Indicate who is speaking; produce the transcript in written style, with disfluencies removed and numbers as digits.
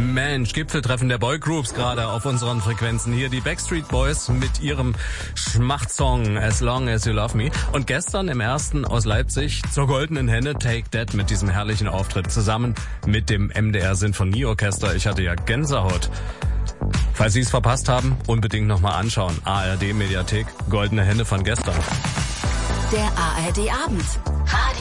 Speaker 1: Mensch, Gipfeltreffen der Boygroups gerade auf unseren Frequenzen. Hier die Backstreet Boys mit ihrem Schmachtsong As Long As You Love Me. Und gestern im ersten aus Leipzig zur Goldenen Henne Take That mit diesem herrlichen Auftritt zusammen mit dem MDR Sinfonieorchester. Ich hatte ja Gänsehaut. Falls Sie es verpasst haben, unbedingt nochmal anschauen. ARD Mediathek, Goldene Henne von gestern.
Speaker 2: Der ARD Abend. Radio